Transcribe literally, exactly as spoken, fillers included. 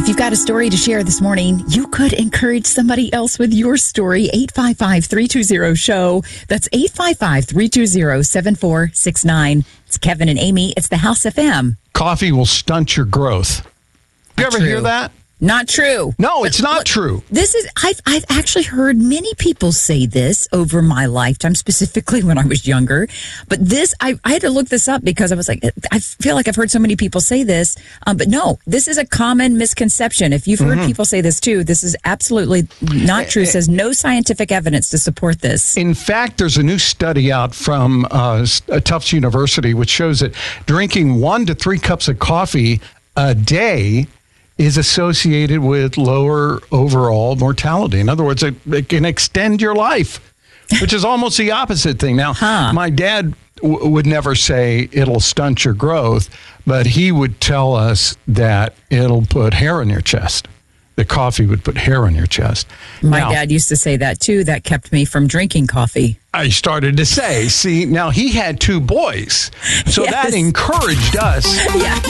If you've got a story to share this morning, you could encourage somebody else with your story. eight five five, three two zero, S H O W. That's eight five five, three two zero, seven four six nine. It's Kevin and Amy. It's the House F M. Coffee will stunt your growth. You Not ever true. hear that? Not true. No, it's But not look, true. This is, I've, I've actually heard many people say this over my lifetime, specifically when I was younger. But this, I, I had to look this up because I was like, I feel like I've heard so many people say this. Um, but no, this is a common misconception. If you've heard Mm-hmm. people say this too, this is absolutely not true. It says no scientific evidence to support this. In fact, there's a new study out from uh, Tufts University which shows that drinking one to three cups of coffee a day is associated with lower overall mortality. In other words, it, it can extend your life, which is almost the opposite thing. Now, Huh. my dad w- would never say it'll stunt your growth, but he would tell us that it'll put hair on your chest. The coffee would put hair on your chest. My Now, dad used to say that too. That kept me from drinking coffee. I started to say, see, now he had two boys, so Yes. that encouraged us. Yeah.